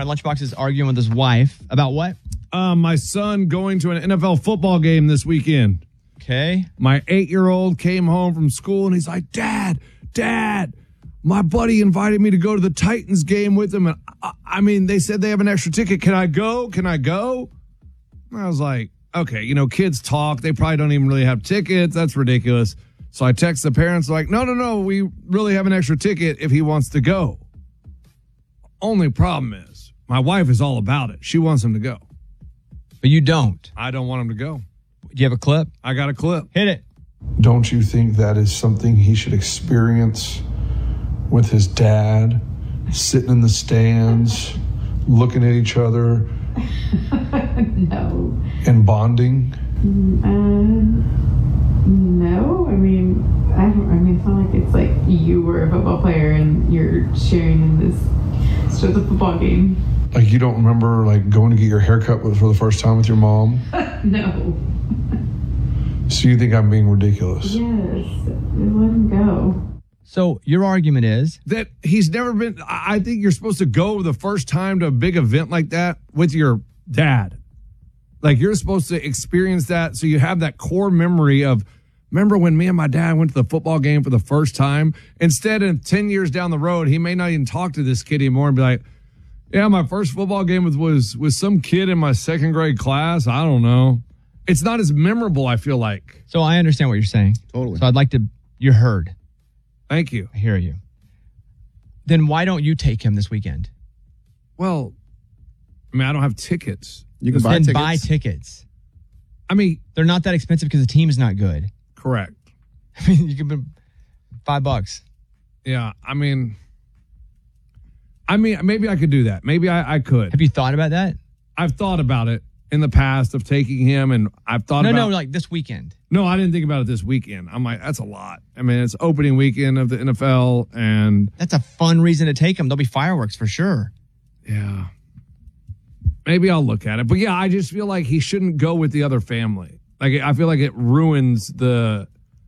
Lunchbox is arguing with his wife about what? My son going to an NFL football game this weekend. Okay. My 8-year-old came home from school and he's like, Dad, my buddy invited me to go to the Titans game with him. And I mean, they said they have an extra ticket. Can I go? And I was like, okay, kids talk. They probably don't even really have tickets. That's ridiculous. So I text the parents like, no, we really have an extra ticket if he wants to go. Only problem is my wife is all about it. She wants him to go. But you don't. I don't want him to go. Do you have a clip? I got a clip. Hit it. Don't you think that is something he should experience with his dad, sitting in the stands, looking at each other? No. And bonding? No. I mean, it's not like it's like you were a football player and you're sharing in this sort of football game. Like you don't remember like going to get your haircut for the first time with your mom? No. So you think I'm being ridiculous? Yes. Let him go. So your argument is that he's never been. I think you're supposed to go the first time to a big event like that with your dad. Like you're supposed to experience that so you have that core memory of, remember when me and my dad went to the football game for the first time? Instead of 10 years down the road, he may not even talk to this kid anymore and be like, yeah, my first football game was some kid in my second grade class. I don't know. It's not as memorable, I feel like. So I understand what you're saying. Totally. So I'd like to, you're heard. Thank you. I hear you. Then why don't you take him this weekend? Well, I don't have tickets. You can Then buy tickets. I mean, they're not that expensive because the team is not good. Correct. I mean, you can put $5. Yeah, I mean, maybe I could do that. Maybe I could. Have you thought about that? I've thought about it in the past of taking him, and I've thought about... No, like this weekend. No, I didn't think about it this weekend. I'm like, that's a lot. I mean, it's opening weekend of the NFL, and... That's a fun reason to take him. There'll be fireworks for sure. Yeah. Maybe I'll look at it. But yeah, I just feel like he shouldn't go with the other family. Like, I feel like it ruins the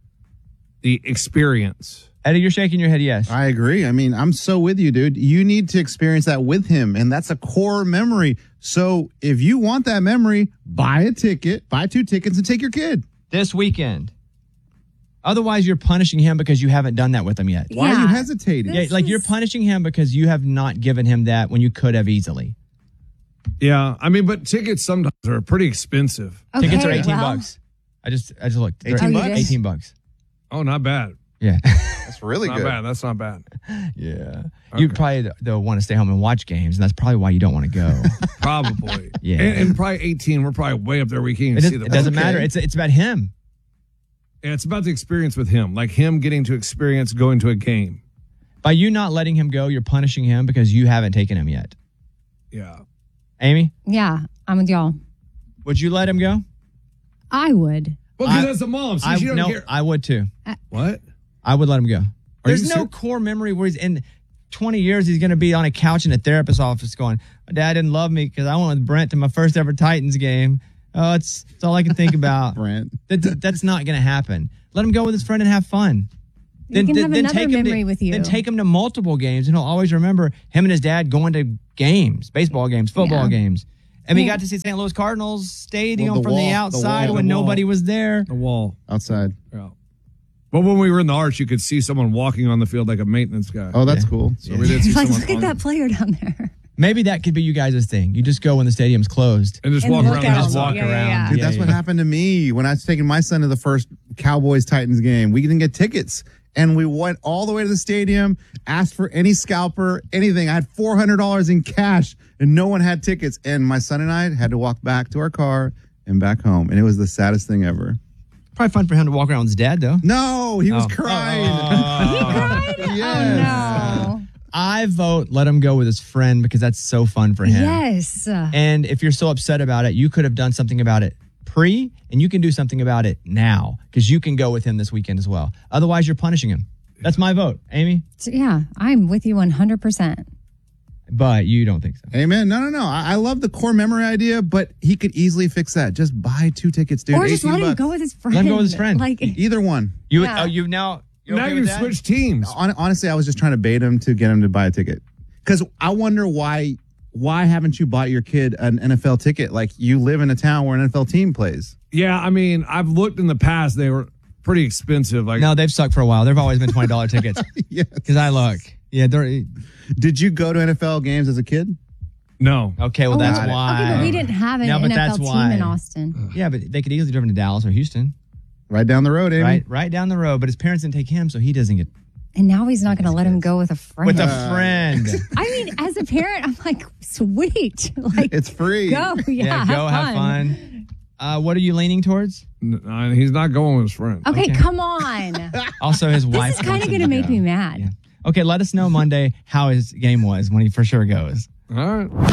experience. Eddie, you're shaking your head yes. I agree. I mean, I'm so with you, dude. You need to experience that with him, and that's a core memory. So if you want that memory, buy a ticket, buy 2 tickets, and take your kid. This weekend. Otherwise, you're punishing him because you haven't done that with him yet. Why are you hesitating? Yeah, like you're punishing him because you have not given him that when you could have easily. Yeah, I mean, but tickets sometimes are pretty expensive. Okay, tickets are $18. I just looked. $18. Oh, not bad. Yeah. That's really good. That's not bad. Yeah. Okay. You probably though want to stay home and watch games, and that's probably why you don't want to go. Probably. Yeah. And probably 18, we're probably way up there. We can't even see them. It doesn't matter. It's about him. Yeah, it's about the experience with him, like him getting to experience going to a game. By you not letting him go, you're punishing him because you haven't taken him yet. Yeah. Amy? Yeah, I'm with y'all. Would you let him go? I would. Well, because that's a mom. So she don't care. I would too. What? I would let him go. There's you no core memory where he's in 20 years, he's going to be on a couch in a therapist's office going, my dad didn't love me because I went with Brent to my first ever Titans game. Oh, it's all I can think about. Brent. That's not going to happen. Let him go with his friend and have fun. You can have another memory with you. Then take him to multiple games, and he'll always remember him and his dad going to games, baseball games, football games. And we got to see St. Louis Cardinals Stadium from the outside when nobody was there. The wall. Outside. Yeah. But when we were in the arch, you could see someone walking on the field like a maintenance guy. Oh, that's cool. So we did see Like, someone look at that player down there. Maybe that could be you guys' thing. You just go when the stadium's closed. And just And walk look around. out. And just walk Yeah, around. yeah. Dude, that's what happened to me when I was taking my son to the first Cowboys-Titans game. We didn't get tickets. And we went all the way to the stadium, asked for any scalper, anything. I had $400 in cash, and no one had tickets. And my son and I had to walk back to our car and back home. And it was the saddest thing ever. Probably fun for him to walk around with his dad, though. No, he was crying. He cried? Yes. Oh, no. I vote let him go with his friend because that's so fun for him. Yes. And if you're so upset about it, you could have done something about it and you can do something about it now because you can go with him this weekend as well. Otherwise, you're punishing him. That's my vote. Amy? So, yeah, I'm with you 100%. But you don't think so. Amen. No. I love the core memory idea, but he could easily fix that. Just buy 2 tickets, dude. Or just let him $18. go with his friend. Let him go with his friend. Like, Either one. You Yeah. you're Now okay you with that? switch teams. Honestly, I was just trying to bait him to get him to buy a ticket. Because I wonder why why haven't you bought your kid an NFL ticket? Like, you live in a town where an NFL team plays. Yeah, I mean, I've looked in the past. They were pretty expensive. Like, No, they've sucked for a while. They've always been $20 tickets. Yes. Because I look. Yeah, they're Did you go to NFL games as a kid? no. okay. Well, that's why. Okay, but we didn't have an No, but NFL that's team why. in Austin. Yeah, but they could easily driven to Dallas or Houston, Right down the road, Amy. right down the road. But his parents didn't take him, so he doesn't get And now he's not going to let him go with a friend. with a friend. I mean, as a parent, I'm like, sweet. Like, It's free. go. Yeah, go have fun. What are you leaning towards? He's not going with his friend. Okay, come on. Also, his wife. This is kind wants of him going to make go. me mad. Yeah. Okay, let us know Monday how his game was when he for sure goes. All right.